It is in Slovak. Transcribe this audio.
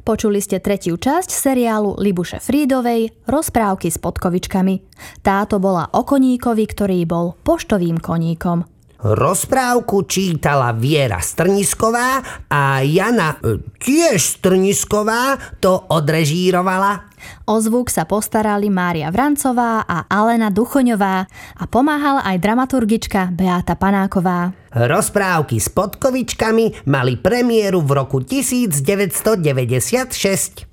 Počuli ste tretiu časť seriálu Libuše Frídovej Rozprávky s podkovičkami. Táto bola o koníkovi, ktorý bol poštovým koníkom. Rozprávku čítala Viera Strnisková a Jana, tiež Strnisková, to odrežírovala. O zvuk sa postarali Mária Vrancová a Alena Duchoňová a pomáhala aj dramaturgička Beáta Panáková. Rozprávky s podkovičkami mali premiéru v roku 1996.